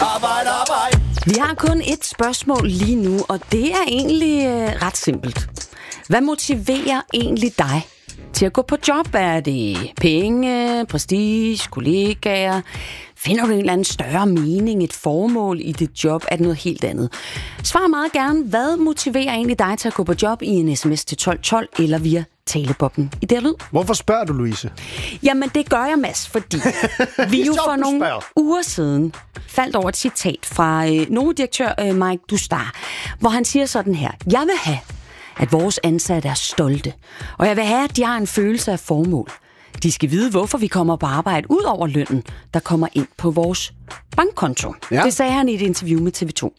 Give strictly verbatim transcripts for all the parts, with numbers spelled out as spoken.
Arbejde, arbejde. Vi har kun et spørgsmål lige nu, og det er egentlig øh, ret simpelt. Hvad motiverer egentlig dig til at gå på job? Er det penge, prestige, kollegaer? Finder du en eller anden større mening, et formål i dit job? Er det noget helt andet? Svar meget gerne, hvad motiverer egentlig dig til at gå på job i en sms til tolv tolv eller via talebobben i der lyd? Hvorfor spørger du, Louise? Jamen, det gør jeg, Mads, fordi vi jo for nogle spørger. uger siden faldt over et citat fra øh, Novo-direktør øh, Mike Dustar, hvor han siger sådan her: Jeg vil have, at vores ansatte er stolte, og jeg vil have, at de har en følelse af formål. De skal vide, hvorfor vi kommer på arbejde ud over lønnen, der kommer ind på vores bankkonto. Ja. Det sagde han i et interview med T V to.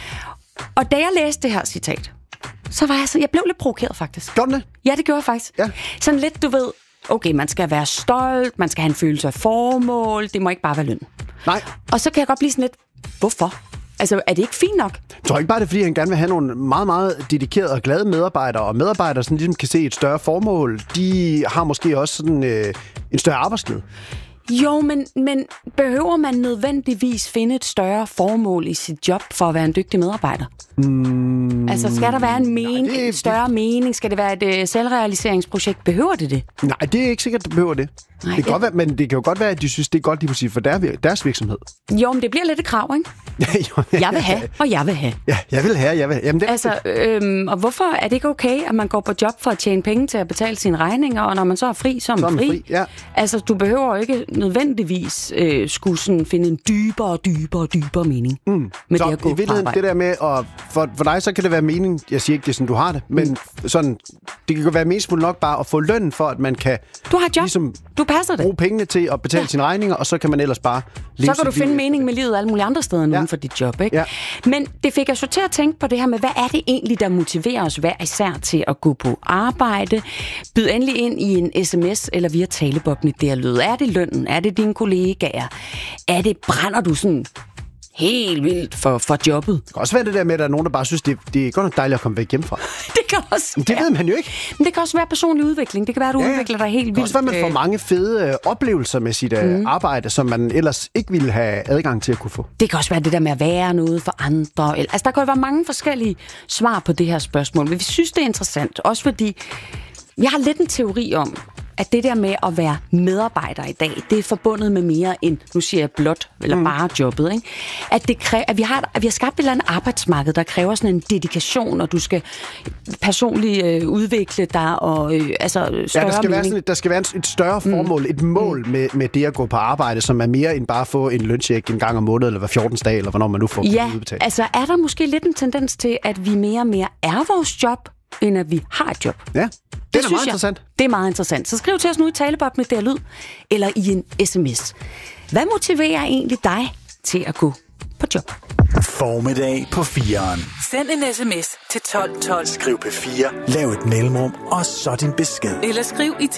Og da jeg læste det her citat, så var jeg så, jeg blev lidt provokeret faktisk. Gjorde det? Ja, det gjorde jeg faktisk. Ja. Sådan lidt, du ved, okay, man skal være stolt, man skal have en følelse af formål, det må ikke bare være løn. Nej. Og så kan jeg godt blive sådan lidt, hvorfor? Altså, er det ikke fint nok? Jeg tror ikke bare, det er, fordi han gerne vil have nogle meget, meget dedikerede og glade medarbejdere, og medarbejdere, som ligesom kan se et større formål, de har måske også sådan øh, en større arbejdsglæde. Jo, men, men behøver man nødvendigvis finde et større formål i sit job for at være en dygtig medarbejder? Mm, altså, skal der være en, mening, nej, det, en større det, mening? Skal det være et uh, selvrealiseringsprojekt? Behøver det det? Nej, det er ikke sikkert, det behøver det. Nej, det kan ja. godt være, men det kan jo godt være, at de synes, det er godt lige præcis for deres virksomhed. Jo, men det bliver lidt et krav, ikke? Jeg vil have, og jeg vil have. Ja, jeg vil have, jeg vil have. Jamen, det... Altså, øhm, og hvorfor er det ikke okay, at man går på job for at tjene penge til at betale sine regninger, og når man så er fri, så er man fri? fri ja. Altså, du behøver ikke nødvendigvis øh, skulle sådan finde en dybere og dybere og dybere mening mm. med så det at gå i virkeligheden, det der med, at for, for dig, så kan det være mening, jeg siger ikke, det er sådan, du har det, men mm. sådan, det kan være meningsfuldt nok bare at få løn for, at man kan du har job. Ligesom, du passer det. bruge pengene til at betale ja. sine regninger, og så kan man ellers bare leve. Så kan du finde mening med livet alle mulige andre steder ja. uden for dit job, ikke? Ja. Men det fik jeg så til at tænke på det her med, hvad er det egentlig, der motiverer os hver især til at gå på arbejde? Byd endelig ind i en sms eller via talebobben i der lyd. Er det lønnen? Er det dine kollegaer? Er det, brænder du sådan helt vildt for, for jobbet? Det kan også være det der med, at der er nogen, der bare synes, det, det er godt nok dejligt at komme væk hjemmefra. Det kan også være. Det ved man jo ikke. Men det kan også være personlig udvikling. Det kan være, at du ja, udvikler dig helt vildt. Det kan også være, at man får mange fede øh, oplevelser med sit øh, mm. arbejde, som man ellers ikke ville have adgang til at kunne få. Det kan også være det der med at være noget for andre. Altså, der kan jo være mange forskellige svar på det her spørgsmål. Men vi synes, det er interessant. Også fordi, jeg har lidt en teori om, at det der med at være medarbejder i dag, det er forbundet med mere end, nu siger jeg blot, eller mm. bare jobbet, ikke? At, det kræver, at, vi har, at vi har skabt et eller andet arbejdsmarked, der kræver sådan en dedikation, og du skal personligt øh, udvikle dig, og øh, altså større ja, der skal være sådan et, der skal være et større formål, mm. et mål med, med det at gå på arbejde, som er mere end bare at få en løncheck en gang om måneden, eller hver fjortende dag, eller hvornår man nu får ja, udbetalt. Altså er der måske lidt en tendens til, at vi mere og mere er vores job, end at vi har et job? Ja. Det, det er meget interessant. Jeg, det er meget interessant. Så skriv til os nu i talebobben med der lyd, eller i en sms. Hvad motiverer egentlig dig til at gå på job? Formiddag på fireren. Send en sms til tolv tolv. Skriv P fire. Lav et mellemrum, og så din besked. Eller skriv i